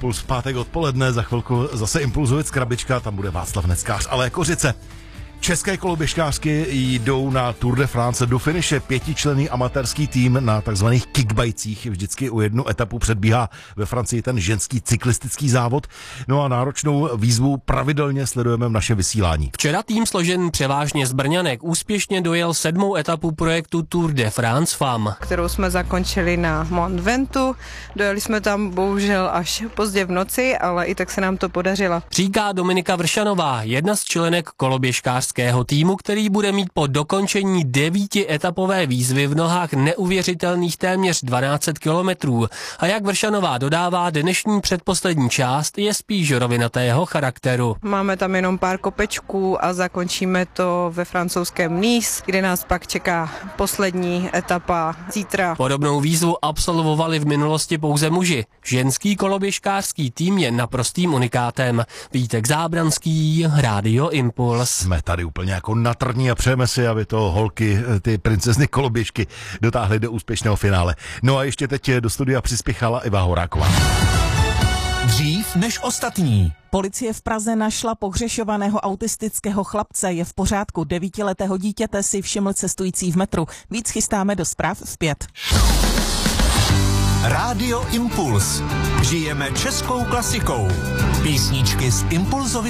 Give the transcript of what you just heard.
Impuls v pátek odpoledne, za chvilku zase Impulzovic Krabička, tam bude Václav Neckář, ale Kořice. České koloběžkářky jdou na Tour de France do finiše. 5členný amatérský tým na takzvaných kickbajcích vždycky u jednu etapu předbíhá ve Francii ten ženský cyklistický závod. No a náročnou výzvu pravidelně sledujeme v našem vysílání. Včera tým složen převážně z Brňanek úspěšně dojel 7. etapu projektu Tour de France Femmes, kterou jsme zakončili na Mont Ventoux. Dojeli jsme tam bohužel až pozdě v noci, ale i tak se nám to podařilo. Říká Dominika Vršanová, jedna z členek koloběžkářského týmu, který bude mít po dokončení 9etapové výzvy v nohách neuvěřitelných téměř 1200 kilometrů. A jak Vršanová dodává, dnešní předposlední část je spíš rovinatého charakteru. Máme tam jenom pár kopečků a zakončíme to ve francouzském Nice, kde nás pak čeká poslední etapa zítra. Podobnou výzvu absolvovali v minulosti pouze muži. Ženský koloběžkářský tým je naprostým unikátem. Vítek Zábranský, Rádio Impuls. Jsme tady úplně jako na trní a přejeme si, aby to holky, ty princezny koloběžky, dotáhly do úspěšného finále. No a ještě teď do studia přispěchala Iva Horáková. Dřív než ostatní. Policie v Praze našla pohřešovaného autistického chlapce. Je v pořádku. 9letého dítěte si všiml cestující v metru. Víc chystáme do zpráv v 5. Rádio Impuls. Žijeme českou klasikou. Písničky z Impulzovy